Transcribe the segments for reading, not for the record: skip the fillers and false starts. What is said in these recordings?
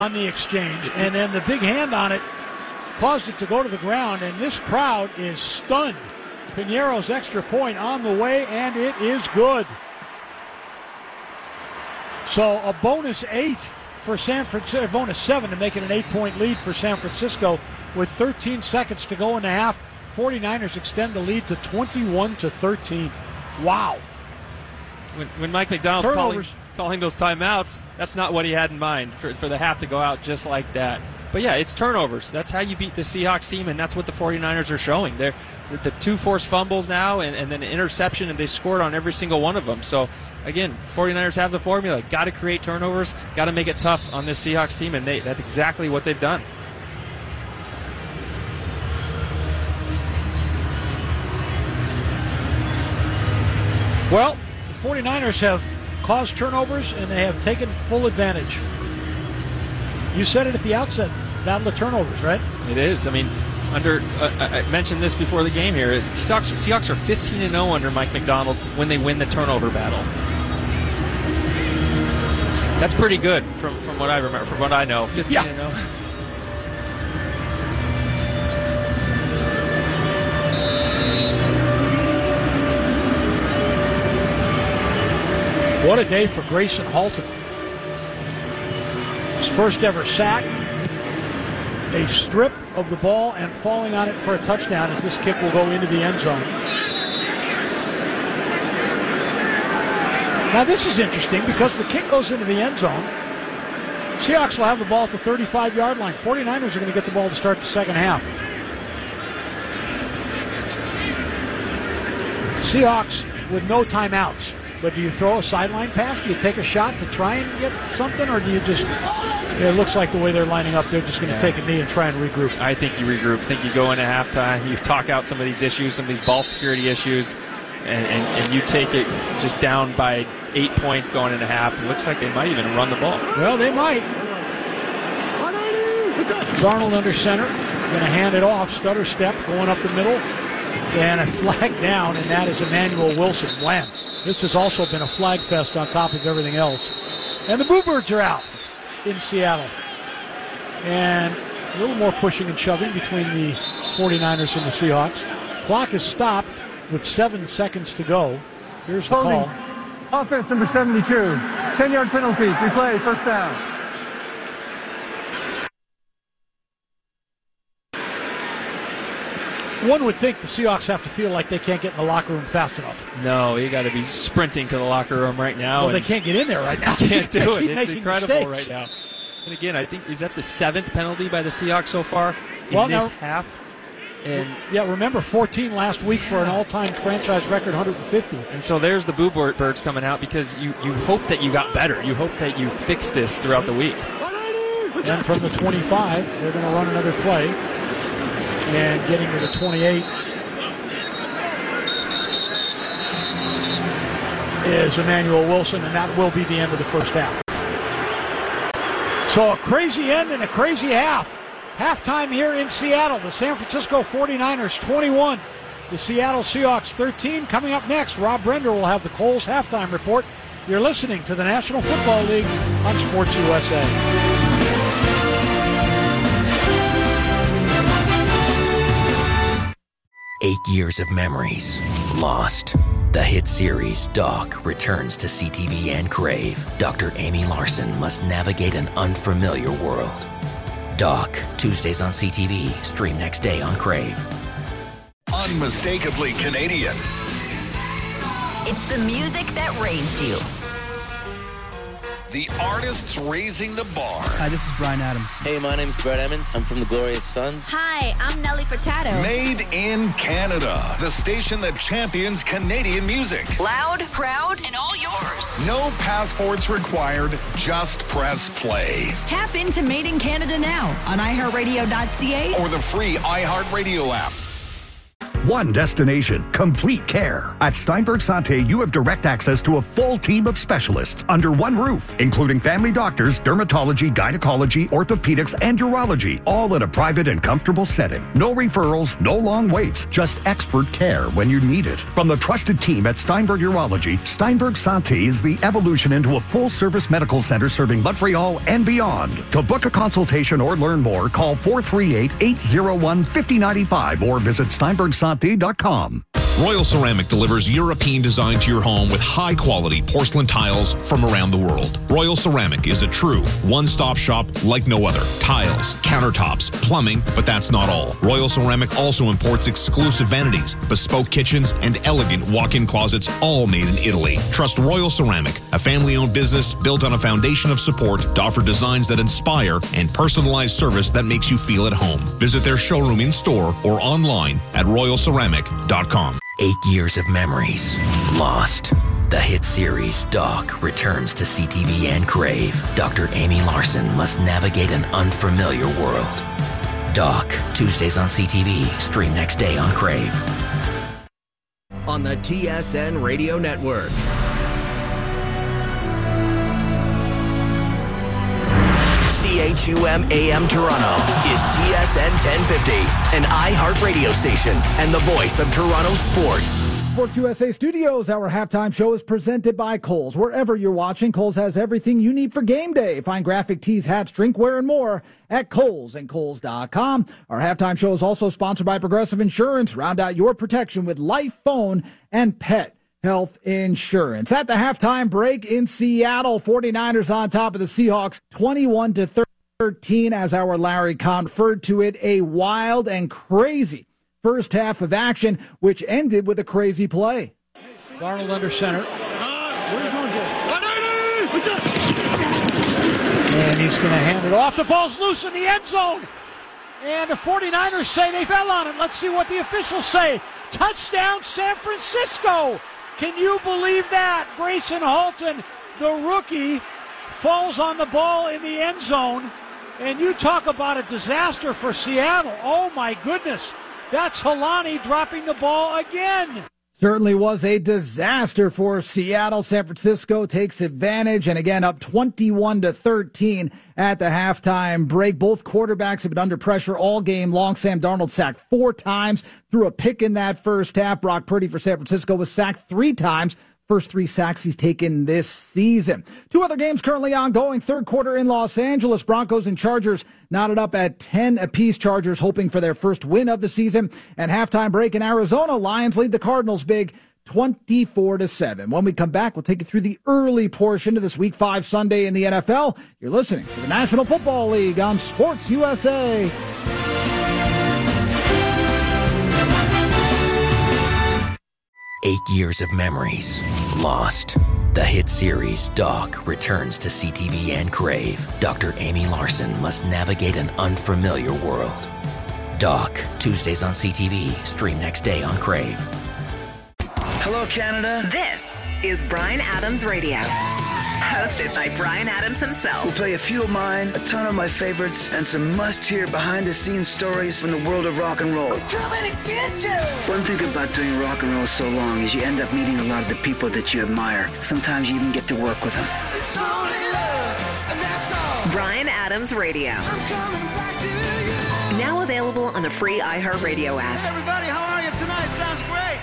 on the exchange, and then the big hand on it caused it to go to the ground, and this crowd is stunned. Piñeiro's extra point on the way, and it is good. So a bonus 8 for San Francisco, bonus 7 to make it an 8-point lead for San Francisco with 13 seconds to go in the half. 49ers extend the lead to 21-13. Wow. When Mike Macdonald's calling those timeouts, that's not what he had in mind for the half to go out just like that. But yeah, it's turnovers. That's how you beat the Seahawks team, and that's what the 49ers are showing. They're the 2 forced fumbles now and then an interception, and they scored on every single one of them. So, again, 49ers have the formula. Got to create turnovers, got to make it tough on this Seahawks team, and that's exactly what they've done. Well, the 49ers have caused turnovers, and they have taken full advantage. You said it at the outset, battle of turnovers, right? It is. I mean, I mentioned this before the game here. Seahawks are 15-0 under Mike Macdonald when they win the turnover battle. That's pretty good from what I remember, from what I know. 15-0. What a day for Grayson Halton. His first ever sack, a strip of the ball, and falling on it for a touchdown as this kick will go into the end zone. Now this is interesting because the kick goes into the end zone. Seahawks will have the ball at the 35-yard line. 49ers are going to get the ball to start the second half. Seahawks with no timeouts. But do you throw a sideline pass? Do you take a shot to try and get something? Or do you just, it looks like the way they're lining up, they're just going to take a knee and try and regroup. I think you regroup. I think you go into halftime, you talk out some of these issues, some of these ball security issues, and you take it just down by 8 points going into half. It looks like they might even run the ball. Well, they might. Darnold under center, going to hand it off, stutter step, going up the middle, and a flag down, and that is Emmanuel Wilson. Wham. This has also been a flag fest on top of everything else. And the Boo Birds are out in Seattle. And a little more pushing and shoving between the 49ers and the Seahawks. Clock is stopped with 7 seconds to go. Here's the call. Offense number 72. 10-yard penalty. Replay, first down. One would think the Seahawks have to feel like they can't get in the locker room fast enough. No, you got to be sprinting to the locker room right now. Well, they can't get in there right now. Can't do it. It's incredible mistakes right now. And again, I think, is that the 7th penalty by the Seahawks so far in this half? And yeah, remember 14 last week for an all-time franchise record 150. And so there's the Boo Birds coming out because you hope that you got better. You hope that you fixed this throughout the week. And from the 25, they're going to run another play. And getting to the 28 is Emmanuel Wilson, and that will be the end of the first half. So a crazy end and a crazy half. Halftime here in Seattle. The San Francisco 49ers 21. The Seattle Seahawks 13. Coming up next, Rob Brender will have the Coles halftime report. You're listening to the National Football League on Sports USA. 8 years of memories lost. The hit series Doc returns to CTV and Crave. Dr. Amy Larson must navigate an unfamiliar world. Doc, Tuesdays on CTV, stream next day on Crave. Unmistakably Canadian. It's the music that raised you. The artists raising the bar. Hi, this is Bryan Adams. Hey, my name's Brett Emmons. I'm from the Glorious Sons. Hi, I'm Nelly Furtado. Made in Canada. The station that champions Canadian music. Loud, proud, and all yours. No passports required. Just press play. Tap into Made in Canada now on iHeartRadio.ca or the free iHeartRadio app. one destination, complete care. At Steinberg Santé, you have direct access to a full team of specialists under one roof, including family doctors, dermatology, gynecology, orthopedics, and urology, all in a private and comfortable setting. No referrals, no long waits, just expert care when you need it. From the trusted team at Steinberg Urology, Steinberg Santé is the evolution into a full-service medical center serving Montreal and beyond. To book a consultation or learn more, call 438-801-5095 or visit steinbergsante.com. Royal Ceramic delivers European design to your home with high-quality porcelain tiles from around the world. Royal Ceramic is a true one-stop shop like no other. Tiles, countertops, plumbing, but that's not all. Royal Ceramic also imports exclusive vanities, bespoke kitchens, and elegant walk-in closets, all made in Italy. Trust Royal Ceramic, a family-owned business built on a foundation of support to offer designs that inspire and personalized service that makes you feel at home. Visit their showroom in-store or online at royalceramic.com. 8 years of memories lost. The hit series Doc returns to CTV and Crave. Dr. Amy Larson must navigate an unfamiliar world. Doc, Tuesdays on CTV, stream next day on Crave. On the TSN Radio Network. CHUM AM Toronto is TSN 1050, an iHeart radio station and the voice of Toronto sports. Sports USA Studios, our halftime show is presented by Kohl's. Wherever you're watching, Kohl's has everything you need for game day. Find graphic tees, hats, drinkware, and more at Kohl's and Kohl's.com. Our halftime show is also sponsored by Progressive Insurance. Round out your protection with life, phone, and pet health insurance. At the halftime break in Seattle, 49ers on top of the Seahawks, 21-13, as our Larry Kahn referred to it, a wild and crazy first half of action, which ended with a crazy play. Darnold under center. And he's going to hand it off. The ball's loose in the end zone. And the 49ers say they fell on it. Let's see what the officials say. Touchdown, San Francisco. Can you believe that? Grayson Halton, the rookie, falls on the ball in the end zone. And you talk about a disaster for Seattle. Oh, my goodness. That's Helani dropping the ball again. Certainly was a disaster for Seattle. San Francisco takes advantage, and again up 21-13 at the halftime break. Both quarterbacks have been under pressure all game long. Sam Darnold sacked 4 times, threw a pick in that first half. Brock Purdy for San Francisco was sacked 3 times. First 3 sacks he's taken this season. 2 other games currently ongoing. Third quarter in Los Angeles. Broncos and Chargers knotted up at 10 apiece. Chargers hoping for their first win of the season. And halftime break in Arizona. Lions lead the Cardinals big 24-7. When we come back, we'll take you through the early portion of this Week 5 Sunday in the NFL. You're listening to the National Football League on Sports USA. Eight years of memories lost. The hit series Doc returns to CTV and Crave. Dr. Amy Larson must navigate an unfamiliar world. Doc, Tuesdays on CTV, stream next day on Crave. Hello, Canada. This is Bryan Adams Radio. Hosted by Bryan Adams himself. We'll play a few of mine, a ton of my favorites, and some must-hear behind-the-scenes stories from the world of rock and roll. We're coming to get you! One thing about doing rock and roll so long is you end up meeting a lot of the people that you admire. Sometimes you even get to work with them. It's only love, and that's all. Bryan Adams Radio. I'm coming back to you. Now available on the free iHeartRadio app. Hey everybody, how are you tonight? Sounds great.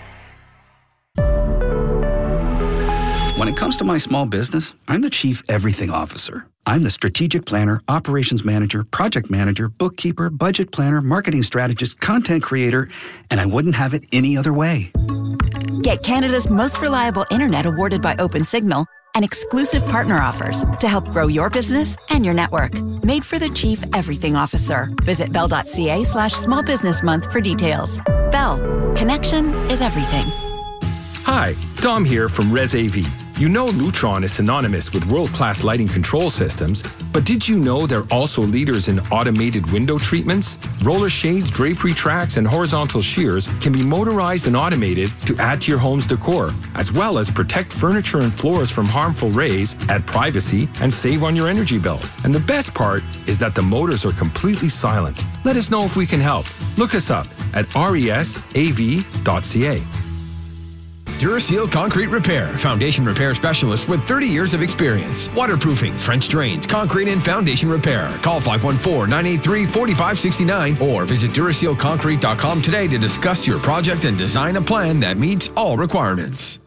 When it comes to my small business, I'm the Chief Everything Officer. I'm the strategic planner, operations manager, project manager, bookkeeper, budget planner, marketing strategist, content creator, and I wouldn't have it any other way. Get Canada's most reliable internet awarded by OpenSignal and exclusive partner offers to help grow your business and your network. Made for the Chief Everything Officer. Visit bell.ca/small business month for details. Bell. Connection is everything. Hi, Dom here from ResAV. You know Lutron is synonymous with world-class lighting control systems, but did you know they're also leaders in automated window treatments? Roller shades, drapery tracks, and horizontal shears can be motorized and automated to add to your home's decor, as well as protect furniture and floors from harmful rays, add privacy, and save on your energy bill. And the best part is that the motors are completely silent. Let us know if we can help. Look us up at resav.ca. Duraseal Concrete Repair, foundation repair specialist with 30 years of experience. Waterproofing, French drains, concrete and foundation repair. Call 514-983-4569 or visit DurasealConcrete.com today to discuss your project and design a plan that meets all requirements.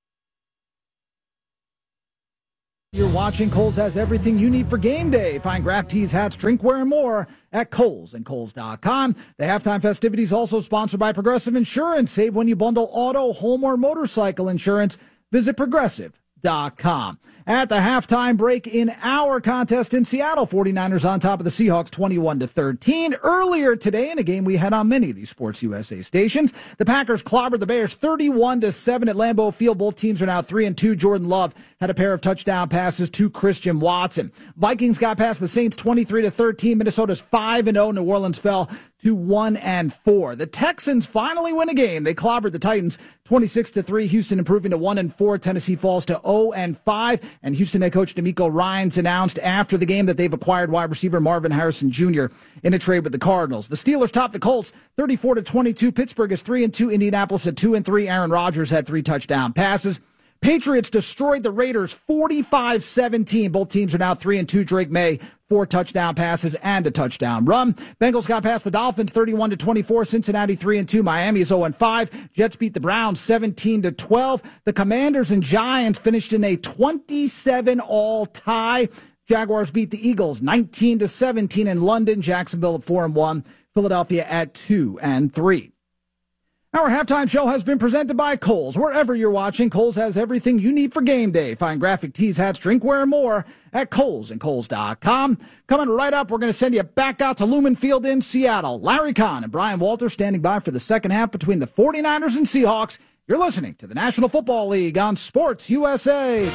You're watching. Kohl's has everything you need for game day. Find graph tees, hats, drinkware, and more at Kohl's and Kohl's.com. The halftime festivities also sponsored by Progressive Insurance. Save when you bundle auto, home, or motorcycle insurance. Visit Progressive.com. At the halftime break in our contest in Seattle, 49ers on top of the Seahawks 21-13. Earlier today, in a game we had on many of these Sports USA stations, the Packers clobbered the Bears 31-7 at Lambeau Field. Both teams are now 3-2. Jordan Love had a pair of touchdown passes to Christian Watson. Vikings got past the Saints 23-13. Minnesota's 5-0. New Orleans fell to 1-4. The Texans finally win a game. They clobbered the Titans 26-3. Houston improving to 1-4. Tennessee falls to 0-5. And Houston head coach DeMeco Ryans announced after the game that they've acquired wide receiver Marvin Harrison Jr. in a trade with the Cardinals. The Steelers topped the Colts 34-22. Pittsburgh is 3-2. Indianapolis at 2-3. Aaron Rodgers had 3 touchdown passes. Patriots destroyed the Raiders 45-17. Both teams are now 3-2. Drake May, 4 touchdown passes and a touchdown run. Bengals got past the Dolphins 31-24. Cincinnati 3-2. Miami is 0-5. Jets beat the Browns 17-12. The Commanders and Giants finished in a 27-all tie. Jaguars beat the Eagles 19-17 in London. Jacksonville at 4-1. Philadelphia at 2-3. Our halftime show has been presented by Kohl's. Wherever you're watching, Kohl's has everything you need for game day. Find graphic tees, hats, drinkware, and more at Kohl's and Kohl's.com. Coming right up, we're going to send you back out to Lumen Field in Seattle. Larry Kahn and Brian Walter standing by for the second half between the 49ers and Seahawks. You're listening to the National Football League on Sports USA.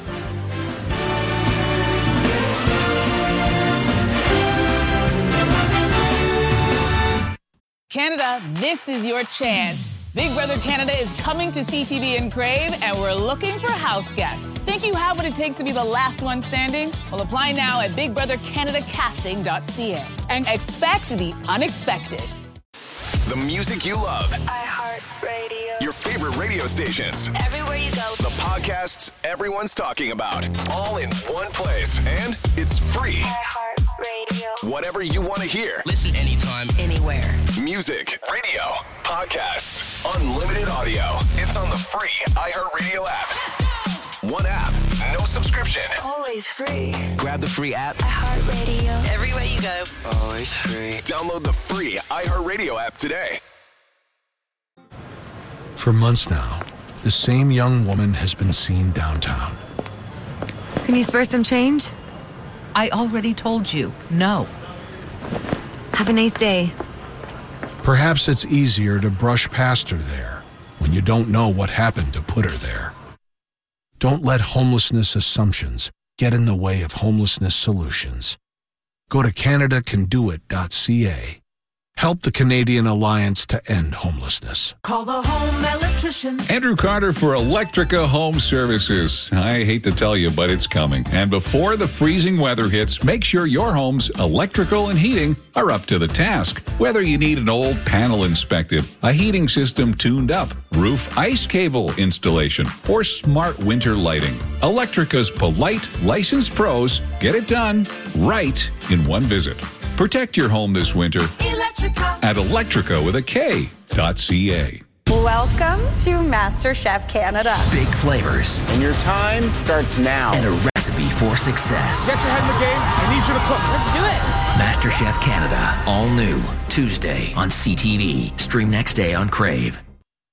Canada, this is your chance. Big Brother Canada is coming to CTV and Crave, and we're looking for house guests. Think you have what it takes to be the last one standing? Well, apply now at BigBrotherCanadaCasting.ca and expect the unexpected. The music you love. iHeartRadio. Your favorite radio stations. Everywhere you go. The podcasts everyone's talking about. All in one place. And it's free. iHeartRadio. Whatever you want to hear. Listen anytime, anywhere. Music, radio, podcasts, unlimited audio. It's on the free iHeartRadio app. One app, no subscription. Always free. Grab the free app. iHeartRadio. Everywhere you go. Always free. Download the free iHeartRadio app today. For months now, the same young woman has been seen downtown. Can you spare some change? I already told you, no. Have a nice day. Perhaps it's easier to brush past her there when you don't know what happened to put her there. Don't let homelessness assumptions get in the way of homelessness solutions. Go to CanadaCanDoIt.ca. Help the Canadian Alliance to End Homelessness. Call the home electrician. Andrew Carter for Electrica Home Services. I hate to tell you, but it's coming. And before the freezing weather hits, make sure your home's electrical and heating are up to the task. Whether you need an old panel inspected, a heating system tuned up, roof ice cable installation, or smart winter lighting, Electrica's polite, licensed pros get it done right in one visit. Protect your home this winter at electrica.ca. Welcome to MasterChef Canada. Big flavors. And your time starts now. And a recipe for success. Get your head in the game. I need you to cook. Let's do it. MasterChef Canada. All new. Tuesday on CTV. Stream next day on Crave.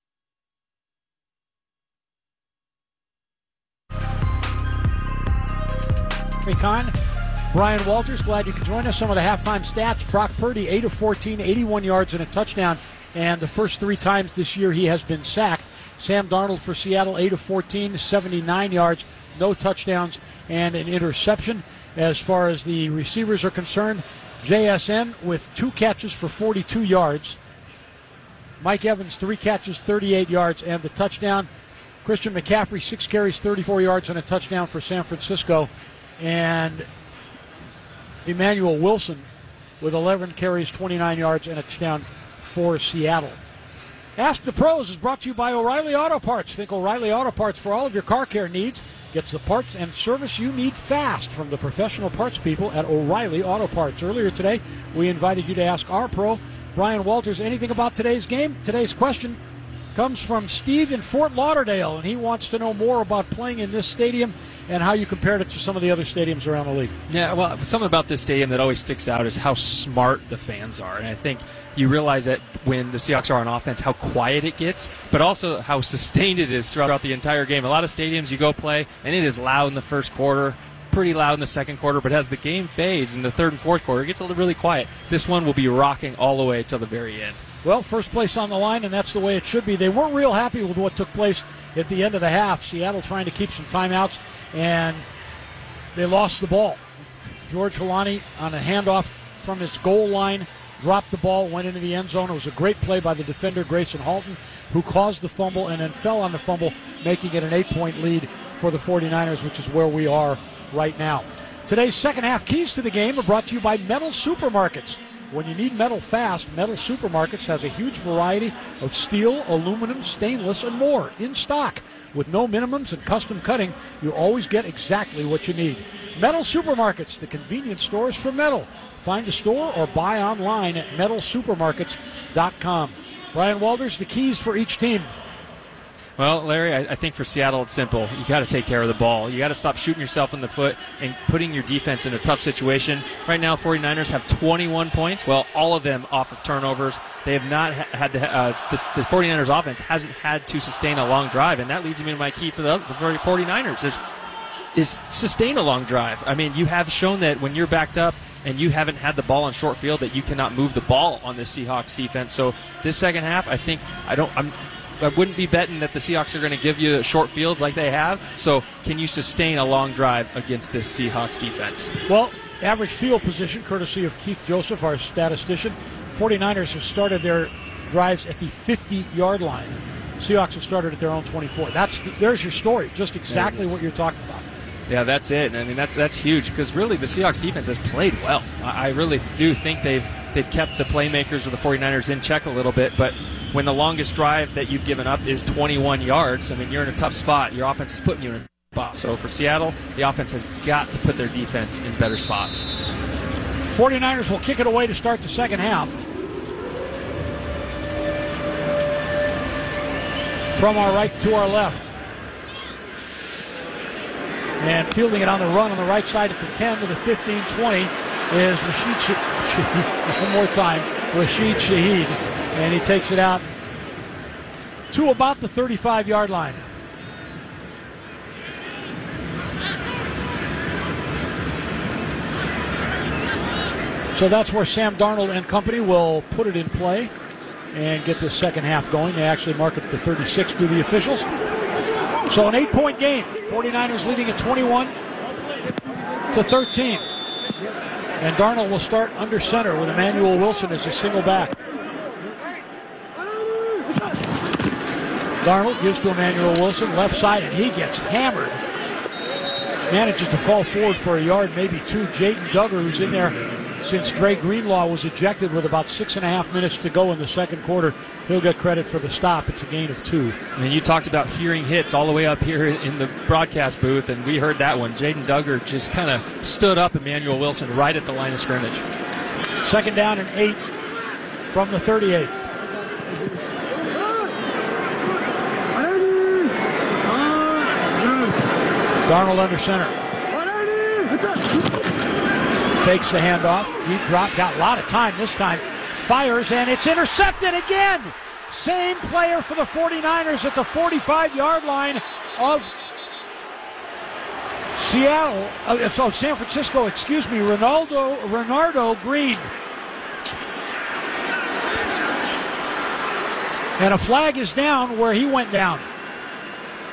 Hey, Con. Brian Walters, glad you could join us. Some of the halftime stats. Brock Purdy, 8 of 14, 81 yards and a touchdown. And the first 3 times this year he has been sacked. Sam Darnold for Seattle, 8 of 14, 79 yards, no touchdowns, and an interception. As far as the receivers are concerned, JSN with 2 catches for 42 yards. Mike Evans, 3 catches, 38 yards, and the touchdown. Christian McCaffrey, 6 carries, 34 yards, and a touchdown for San Francisco. And Emmanuel Wilson with 11 carries, 29 yards, and a touchdown for Seattle. Ask the Pros is brought to you by O'Reilly Auto Parts. Think O'Reilly Auto Parts for all of your car care needs. Gets the parts and service you need fast from the professional parts people at O'Reilly Auto Parts. Earlier today, we invited you to ask our pro, Brian Walters, anything about today's game. Today's question comes from Steve in Fort Lauderdale, and he wants to know more about playing in this stadium and how you compared it to some of the other stadiums around the league. Yeah, well, something about this stadium that always sticks out is how smart the fans are. And I think you realize that when the Seahawks are on offense, how quiet it gets, but also how sustained it is throughout the entire game. A lot of stadiums you go play, and it is loud in the first quarter, pretty loud in the second quarter, but as the game fades in the third and fourth quarter, it gets really quiet. This one will be rocking all the way till the very end. Well, first place on the line, and that's the way it should be. They weren't real happy with what took place at the end of the half. Seattle trying to keep some timeouts, and they lost the ball. George Holani on a handoff from his goal line, dropped the ball, went into the end zone. It was a great play by the defender, Grayson Halton, who caused the fumble and then fell on the fumble, making it an 8-point lead for the 49ers, which is where we are right now. Today's second half keys to the game are brought to you by Metal Supermarkets. When you need metal fast, Metal Supermarkets has a huge variety of steel, aluminum, stainless, and more in stock. With no minimums and custom cutting, you always get exactly what you need. Metal Supermarkets, the convenience stores for metal. Find a store or buy online at metalsupermarkets.com. Brian Walters, the keys for each team. Well, Larry, I think for Seattle it's simple. You got to take care of the ball. You got to stop shooting yourself in the foot and putting your defense in a tough situation. Right now, 49ers have 21 points. Well, all of them off of turnovers. They have not had to. The 49ers offense hasn't had to sustain a long drive, and that leads me to my key for the 49ers is sustain a long drive. I mean, you have shown that when you're backed up and you haven't had the ball on short field that you cannot move the ball on the Seahawks defense. So this second half, I think I wouldn't be betting that the Seahawks are going to give you short fields like they have. So can you sustain a long drive against this Seahawks defense? Well, average field position, courtesy of Keith Joseph, our statistician. 49ers have started their drives at the 50-yard line. Seahawks have started at their own 24. There's your story, just exactly what you're talking about. Yeah, that's it. I mean, that's huge because really the Seahawks defense has played well. I really do think they've kept the playmakers of the 49ers in check a little bit, but when the longest drive that you've given up is 21 yards, I mean, you're in a tough spot. Your offense is putting you in a spot. So for Seattle, the offense has got to put their defense in better spots. 49ers will kick it away to start the second half. From our right to our left. And fielding it on the run on the right side at the 10 to the 15-20 is Rashid Shaheed. One more time, Rashid Shaheed. And he takes it out to about the 35-yard line. So that's where Sam Darnold and company will put it in play and get the second half going. They actually mark it to 36 to the officials. So an 8-point game. 49ers leading at 21-13. And Darnold will start under center with Emmanuel Wilson as a single back. Darnold gives to Emmanuel Wilson, left side, and he gets hammered. Manages to fall forward for a yard, maybe two. Jaden Duggar, who's in there since Dre Greenlaw was ejected with about 6.5 minutes to go in the second quarter. He'll get credit for the stop. It's a gain of 2. I mean, you talked about hearing hits all the way up here in the broadcast booth, and we heard that one. Jaden Duggar just kind of stood up Emmanuel Wilson right at the line of scrimmage. Second down and 8 from the 38. Darnold under center. Fakes the handoff. Deep drop. Got a lot of time this time. Fires, and it's intercepted again. Same player for the 49ers at the 45-yard line of San Francisco, Renardo Green. And a flag is down where he went down.